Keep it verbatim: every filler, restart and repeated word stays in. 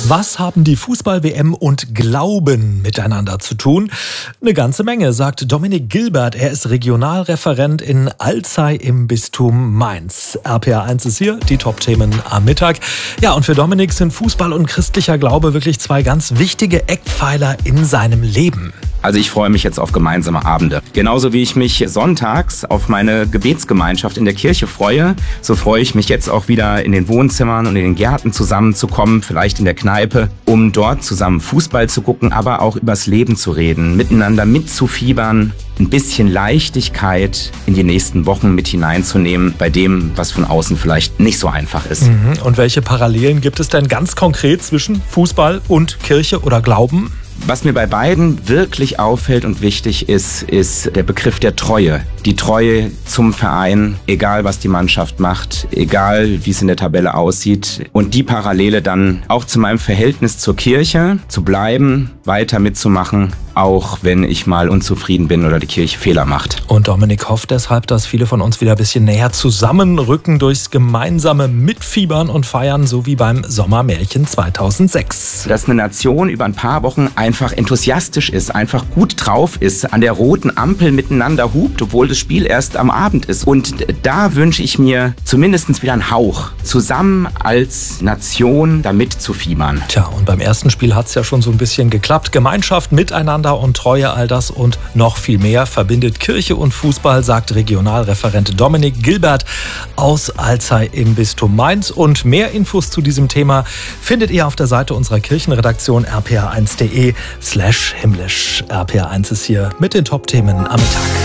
Was haben die Fußball-W M und Glauben miteinander zu tun? Eine ganze Menge, sagt Dominik Gilbert. Er ist Regionalreferent in Alzey im Bistum Mainz. R P R eins ist hier, die Top-Themen am Mittag. Ja, und für Dominik sind Fußball und christlicher Glaube wirklich zwei ganz wichtige Eckpfeiler in seinem Leben. Also ich freue mich jetzt auf gemeinsame Abende. Genauso wie ich mich sonntags auf meine Gebetsgemeinschaft in der Kirche freue, so freue ich mich jetzt auch wieder in den Wohnzimmern und in den Gärten zusammenzukommen, vielleicht in der Kneipe, um dort zusammen Fußball zu gucken, aber auch übers Leben zu reden, miteinander mitzufiebern, ein bisschen Leichtigkeit in die nächsten Wochen mit hineinzunehmen, bei dem, was von außen vielleicht nicht so einfach ist. Mhm. Und welche Parallelen gibt es denn ganz konkret zwischen Fußball und Kirche oder Glauben? Was mir bei beiden wirklich auffällt und wichtig ist, ist der Begriff der Treue. Die Treue zum Verein, egal was die Mannschaft macht, egal wie es in der Tabelle aussieht. Und die Parallele dann auch zu meinem Verhältnis zur Kirche, zu bleiben, weiter mitzumachen, auch wenn ich mal unzufrieden bin oder die Kirche Fehler macht. Und Dominik hofft deshalb, dass viele von uns wieder ein bisschen näher zusammenrücken durchs gemeinsame Mitfiebern und Feiern, so wie beim Sommermärchen zweitausendsechs. Dass eine Nation über ein paar Wochen einfach enthusiastisch ist, einfach gut drauf ist, an der roten Ampel miteinander hupt, obwohl das Spiel erst am Abend ist. Und da wünsche ich mir zumindest wieder einen Hauch, zusammen als Nation damit zu fiebern. Tja, und beim ersten Spiel hat es ja schon so ein bisschen geklappt. Gemeinschaft, Miteinander und Treue, all das und noch viel mehr verbindet Kirche und Fußball, sagt Regionalreferent Dominik Gilbert aus Alzey im Bistum Mainz. Und mehr Infos zu diesem Thema findet ihr auf der Seite unserer Kirchenredaktion r p r eins punkt de slash himmlisch. R P R eins ist hier mit den Top-Themen am Mittag.